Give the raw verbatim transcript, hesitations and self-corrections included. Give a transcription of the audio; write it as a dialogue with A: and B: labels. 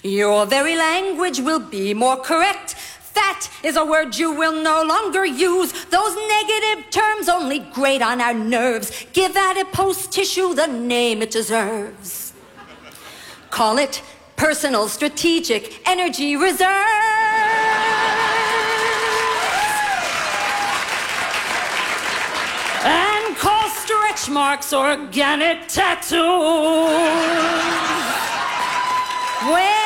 A: Your very language will be more correct. Fat is a word you will no longer use. Those negative terms only grate on our nerves. Give adipose tissue the name it deserves. Call it personal strategic energy reserve. And call stretch marks organic tattoos. When